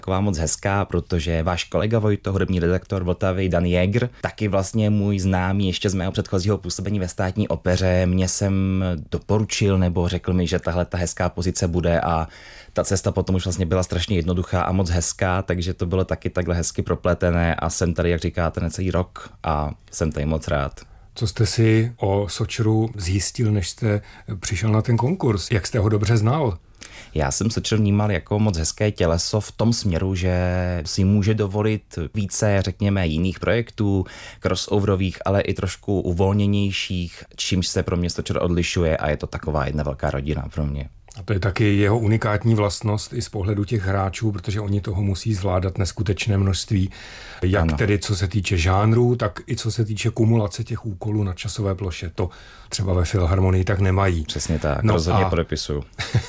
Taková moc hezká, protože váš kolega Vojto, hudební redaktor Vltavy Dan Jäger, taky vlastně můj známý ještě z mého předchozího působení ve Státní opeře, mě jsem doporučil nebo řekl mi, že tahle ta hezká pozice bude a ta cesta potom už vlastně byla strašně jednoduchá a moc hezká, takže to bylo taky takhle hezky propletené a jsem tady, jak říkáte, necelý rok a jsem tady moc rád. Co jste si o Sočru zjistil, než jste přišel na ten konkurs? Jak jste ho dobře znal? Já jsem Sočr vnímal jako moc hezké těleso v tom směru, že si může dovolit více, řekněme, jiných projektů, crossoverových, ale i trošku uvolněnějších, čímž se pro mě Sočr odlišuje a je to taková jedna velká rodina pro mě. A to je taky jeho unikátní vlastnost i z pohledu těch hráčů, protože oni toho musí zvládat neskutečné množství, jak ano. Tedy co se týče žánrů, tak i co se týče kumulace těch úkolů na časové ploše. To třeba ve Filharmonii tak nemají. Přesně tak, rozhodně podepisuju.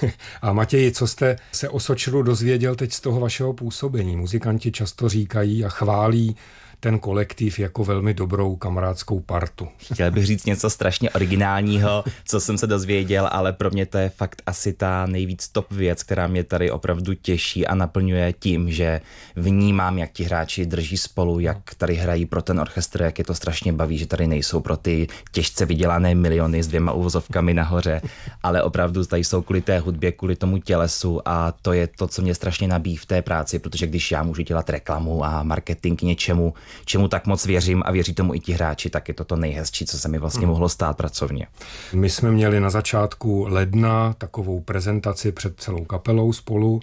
A Matěji, co jste se o Sočru dozvěděl teď z toho vašeho působení? Muzikanti často říkají a chválí ten kolektiv jako velmi dobrou kamarádskou partu. Chtěl bych říct něco strašně originálního, co jsem se dozvěděl, ale pro mě to je fakt asi ta nejvíc top věc, která mě tady opravdu těší a naplňuje tím, že vnímám, jak ti hráči drží spolu, jak tady hrají pro ten orchestr, jak je to strašně baví, že tady nejsou pro ty těžce vydělané miliony s 2 uvozovkami nahoře, ale opravdu tady jsou kvůli té hudbě, kvůli tomu tělesu a to je to, co mě strašně nabíjí v té práci, protože když já můžu dělat reklamu a marketing něčemu, čemu tak moc věřím a věří tomu i ti hráči, tak je to nejhezčí, co se mi vlastně mohlo stát pracovně. My jsme měli na začátku ledna takovou prezentaci před celou kapelou spolu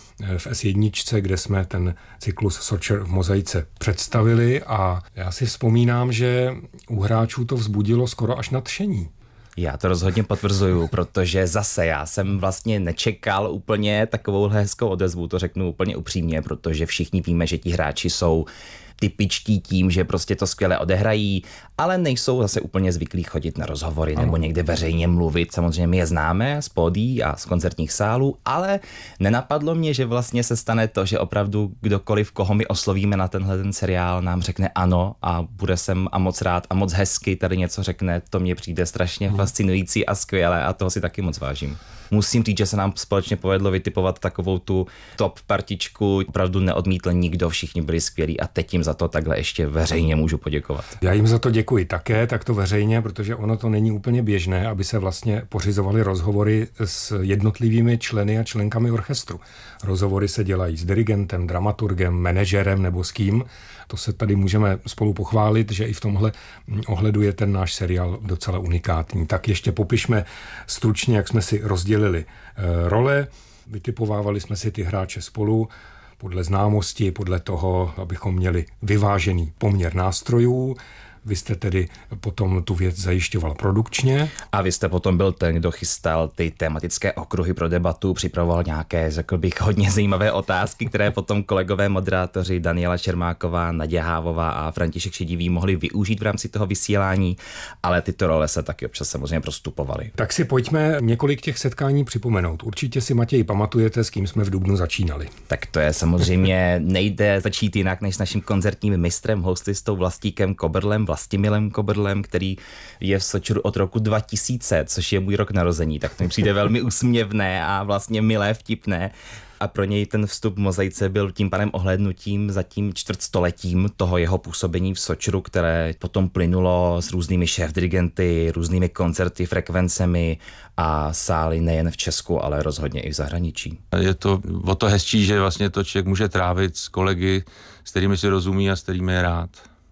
v S1, kde jsme ten cyklus Sočr v mozaice představili a já si vzpomínám, že u hráčů to vzbudilo skoro až nadšení. Já to rozhodně potvrzuju, protože zase já jsem vlastně nečekal úplně takovouhle hezkou odezvu, to řeknu úplně upřímně, protože všichni víme, že ti hráči jsou typičtí tím, že prostě to skvěle odehrají, ale nejsou zase úplně zvyklí chodit na rozhovory nebo někde veřejně mluvit. Samozřejmě my je známe z pódií a z koncertních sálů, ale nenapadlo mě, že vlastně se stane to, že opravdu kdokoliv, koho my oslovíme na tenhle ten seriál, nám řekne ano a bude sem a moc rád a moc hezky tady něco řekne. To mně přijde strašně fascinující a skvělé a toho si taky moc vážím. Musím říct, že se nám společně povedlo vytipovat takovou tu top partičku. Opravdu neodmítl nikdo, všichni byli skvělí a teď jim za to takhle ještě veřejně můžu poděkovat. Já jim za to děkuji také, takto veřejně, protože ono to není úplně běžné, aby se vlastně pořizovaly rozhovory s jednotlivými členy a členkami orchestru. Rozhovory se dělají s dirigentem, dramaturgem, manažerem nebo s kým. To se tady můžeme spolu pochválit, že i v tomhle ohledu je ten náš seriál docela unikátní. Tak ještě popišme stručně, jak jsme si rozdělili role. Vytipovávali jsme si ty hráče spolu podle známosti, podle toho, abychom měli vyvážený poměr nástrojů. Vy jste tedy potom tu věc zajišťoval produkčně. A vy jste potom byl ten, kdo chystal ty tematické okruhy pro debatu, připravoval nějaké, řekl bych, hodně zajímavé otázky, které potom kolegové moderátoři Daniela Čermáková, Naděja Hávová a František Šedivý mohli využít v rámci toho vysílání, ale tyto role se taky občas samozřejmě prostupovaly. Tak si pojďme několik těch setkání připomenout. Určitě si, Matěj, pamatujete, s kým jsme v dubnu začínali. Tak to je samozřejmě, nejde začít jinak než s naším koncertním mistrem, hostistou Vlastíkem Koberlem, Vlastimilem Koberlem, který je v Sočru od roku 2000, což je můj rok narození, tak to mi přijde velmi úsměvné a vlastně milé, vtipné. A pro něj ten vstup v mozaice byl tím pádem ohlédnutím za tím čtvrtstoletím toho jeho působení v Sočru, které potom plynulo s různými šéfdirigenty, různými koncerty, frekvencemi a sály nejen v Česku, ale rozhodně i v zahraničí. Je to o to hezčí, že vlastně to člověk může trávit s kolegy, s kterými si rozumí a s kterými je rád.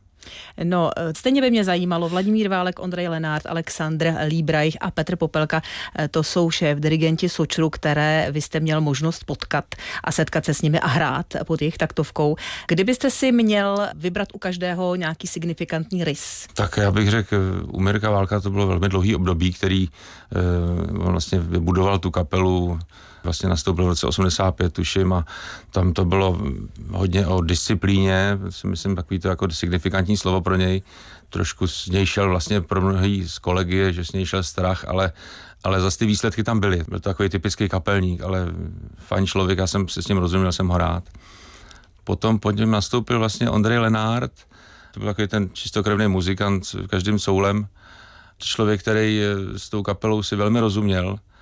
No, stejně by mě zajímalo, Vladimír Válek, Ondrej Lenárd, Alexandr Líbrajch a Petr Popelka, to jsou šéfdirigenti Sočru, které vy jste měl možnost potkat a setkat se s nimi a hrát pod jejich taktovkou. Kdybyste si měl vybrat u každého nějaký signifikantní rys? Tak já bych řekl, u Mirka Válka to bylo velmi dlouhý období, který vlastně vybudoval tu kapelu, vlastně nastoupil v roce 85, tuším, a tam to bylo hodně o disciplíně, si myslím takový to jako signifikantní slovo pro něj. Trošku z něj šel vlastně pro mnohý z kolegy, že z něj šel strach, ale zase ty výsledky tam byly. Byl to takový typický kapelník, ale fajn člověk, já jsem si s ním rozuměl, jsem ho rád. Potom pod něm nastoupil vlastně Ondrej Lenárd, to byl takový ten čistokrevný muzikant s každým soulem. Člověk, který s tou kapelou si velmi rozuměl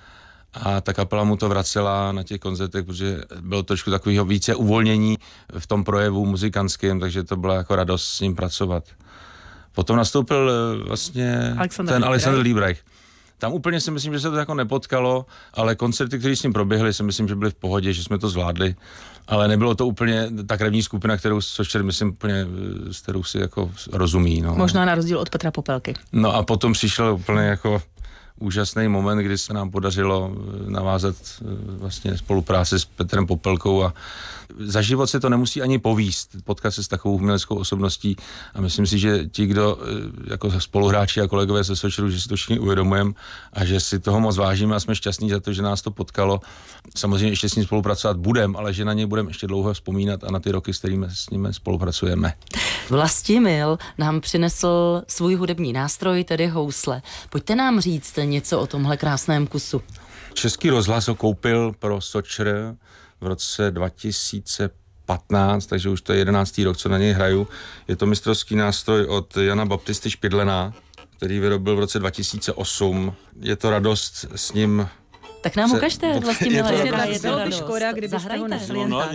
a ta kapela mu to vracela na těch koncertech, protože bylo trošku takového více uvolnění v tom projevu muzikantském, takže to byla jako radost s ním pracovat. Potom nastoupil vlastně Alexander Liebreich. Tam úplně si myslím, že se to jako nepotkalo, ale koncerty, které s ním proběhly, si myslím, že byly v pohodě, že jsme to zvládli, ale nebylo to úplně ta krevní skupina, myslím úplně, s kterou si jako rozumí. No. Možná na rozdíl od Petra Popelky. No a potom přišel úplně jako úžasný moment, kdy se nám podařilo navázat vlastně spolupráci s Petrem Popelkou a za život se to nemusí ani povíst, potkat se s takovou uměleckou osobností a myslím si, že ti, kdo jako spoluhráči a kolegové ze Sočru, že si to všichni uvědomujeme a že si toho moc vážíme a jsme šťastní za to, že nás to potkalo. Samozřejmě ještě s ním spolupracovat budeme, ale že na ně budeme ještě dlouho vzpomínat a na ty roky, s kterými s nimi spolupracujeme. Vlastimil nám přinesl svůj hudební nástroj, tedy housle. Pojďte nám říct něco o tomhle krásném kusu. Český rozhlas ho koupil pro Sočr v roce 2015, takže už to je 11. rok, co na něj hraju. Je to mistrovský nástroj od Jana Baptisty Špidlena, který vyrobil v roce 2008. Je to radost s ním. Tak nám ukažte, Vlastimile, jaká je to radost. Škoda, kdybyste ho nesli jen tak.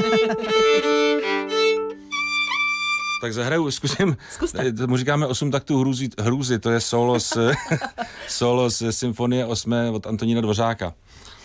Tak zahraju, zkusím. Tomu říkáme 8 taktů hrůzy, to je solo z symfonie 8 od Antonína Dvořáka.